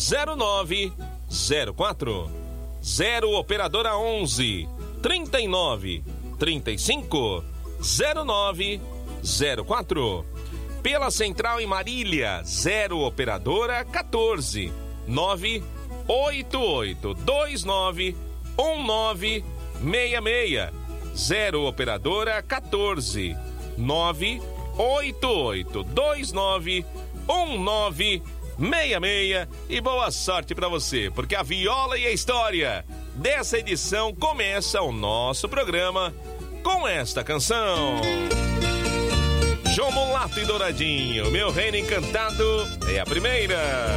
0904. 0 operadora 11 39 35 0904. Pela Central em Marília, 0 operadora 14 988 29 1966. 0 operadora 14 988 29 1966. E boa sorte pra você, porque a viola e a história dessa edição começa o nosso programa com esta canção. João Mulato e Douradinho, Meu Reino Encantado é a primeira.